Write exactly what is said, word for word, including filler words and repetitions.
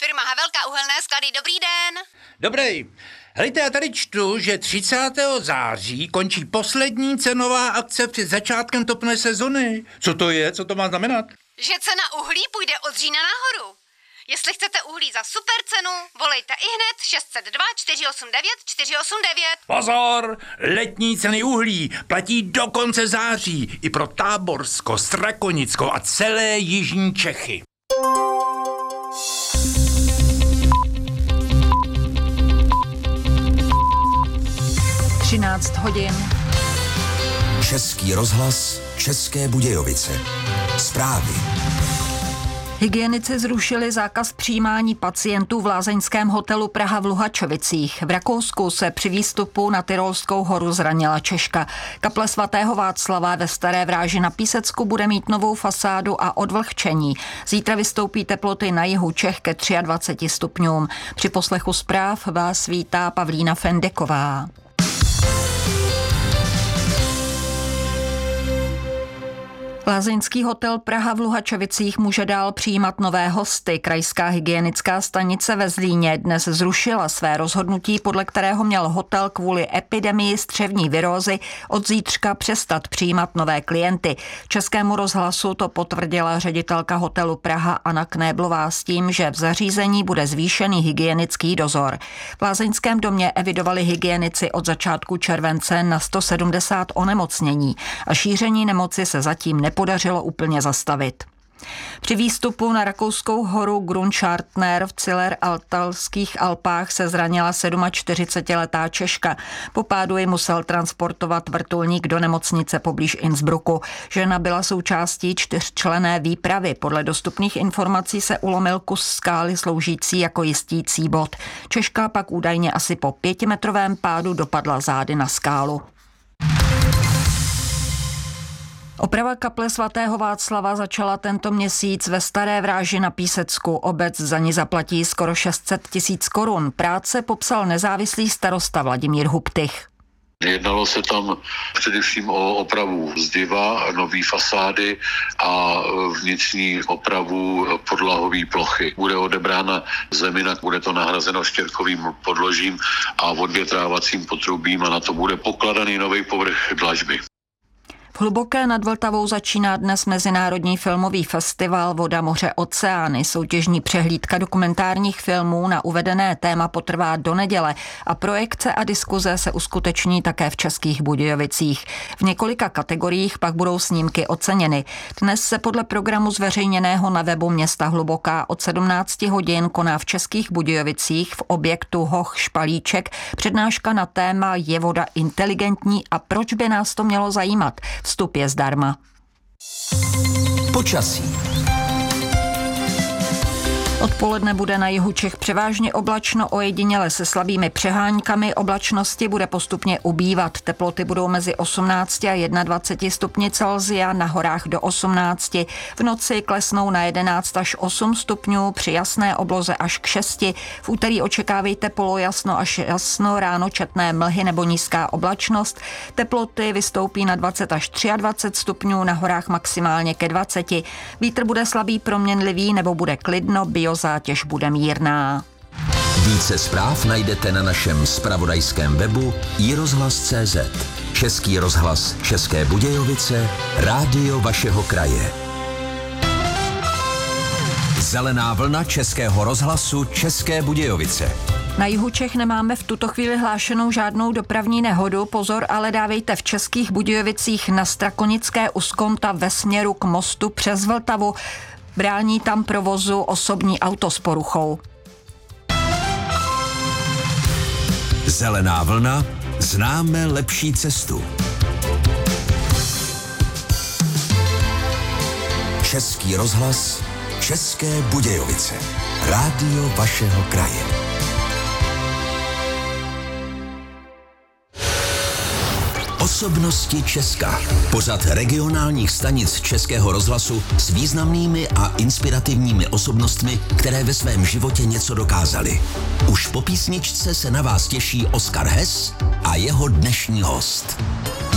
Firma Havelka uhelné sklady, dobrý den. Dobrý. Hejte, já tady čtu, že třicátého září končí poslední cenová akce před začátkem topné sezony. Co to je? Co to má znamenat? Že cena uhlí půjde od října nahoru. Jestli chcete uhlí za super cenu, volejte ihned šest set dva čtyři osm devět čtyři osm devět. Pozor! Letní ceny uhlí platí do konce září i pro Táborsko, Strakonicko a celé jižní Čechy. třináct hodin. Český rozhlas, České Budějovice. Zprávy. Hygienici zrušili zákaz přijímání pacientů v lázeňském hotelu Praha v Luhačovicích. V Rakousku se při výstupu na Tyrolskou horu zranila Češka. Kaple svatého Václava ve Staré Vráži na Písecku bude mít novou fasádu a odvlhčení. Zítra vystoupí teploty na jihu Čech ke dvaceti třem stupňům. Při poslechu zpráv vás vítá Pavlína Fendeková. Lázeňský hotel Praha v Luhačovicích může dál přijímat nové hosty. Krajská hygienická stanice ve Zlíně dnes zrušila své rozhodnutí, podle kterého měl hotel kvůli epidemii střevní virózy od zítřka přestat přijímat nové klienty. Českému rozhlasu to potvrdila ředitelka hotelu Praha Anna Knéblová s tím, že v zařízení bude zvýšený hygienický dozor. V lázeňském domě evidovali hygienici od začátku července na sto sedmdesát onemocnění a šíření nemoci se zatím ne podařilo úplně zastavit. Při výstupu na rakouskou horu Grunschartner v Zillertalských Alpách se zranila čtyřicetisedmiletá Češka. Po pádu ji musel transportovat vrtulník do nemocnice poblíž Innsbrucku. Žena byla součástí čtyřčlenné výpravy. Podle dostupných informací se ulomil kus skály sloužící jako jistící bod. Češka pak údajně asi po pětimetrovém pádu dopadla zády na skálu. Oprava kaple svatého Václava začala tento měsíc ve Staré Vráži na Písecku. Obec za ní zaplatí skoro šest set tisíc korun. Práce popsal nezávislý starosta Vladimír Hubtych. Jednalo se tam především o opravu zdiva, nový fasády a vnitřní opravu podlahové plochy. Bude odebrána zemina, bude to nahrazeno štěrkovým podložím a odvětrávacím potrubím a na to bude pokladaný nový povrch dlažby. V Hluboké nad Vltavou začíná dnes Mezinárodní filmový festival Voda, moře, oceány. Soutěžní přehlídka dokumentárních filmů na uvedené téma potrvá do neděle a projekce a diskuze se uskuteční také v Českých Budějovicích. V několika kategoriích pak budou snímky oceněny. Dnes se podle programu zveřejněného na webu města Hluboká od sedmnácti hodin koná v Českých Budějovicích v objektu Hoch Špalíček přednáška na téma Je voda inteligentní a proč by nás to mělo zajímat? Vstup je zdarma. Počasí. Odpoledne bude na jihu Čech převážně oblačno, ojediněle se slabými přeháňkami. Oblačnosti bude postupně ubývat. Teploty budou mezi osmnácti a dvaceti jedním stupni Celsia, na horách do osmnácti. V noci klesnou na jedenáct až osm stupňů, při jasné obloze až k šesti. V úterý očekávejte polojasno až jasno, ráno četné mlhy nebo nízká oblačnost. Teploty vystoupí na dvacet až dvacet tři stupňů, na horách maximálně ke dvaceti. Vítr bude slabý proměnlivý nebo bude klidno, bio zátěž bude mírná. Více zpráv najdete na našem zpravodajském webu i rozhlas tečka cé zet. Český rozhlas České Budějovice, rádio vašeho kraje. Zelená vlna Českého rozhlasu České Budějovice. Na jihu Čech nemáme v tuto chvíli hlášenou žádnou dopravní nehodu. Pozor, ale dávejte v Českých Budějovicích na Strakonické u Skonta ve směru k mostu přes Vltavu. Brání tam provozu osobní auto s poruchou. Zelená vlna, známe lepší cestu. Český rozhlas, České Budějovice. Rádio vašeho kraje. Osobnosti Česka. Pořad regionálních stanic Českého rozhlasu s významnými a inspirativními osobnostmi, které ve svém životě něco dokázaly. Už po písničce se na vás těší Oskar Hess a jeho dnešní host.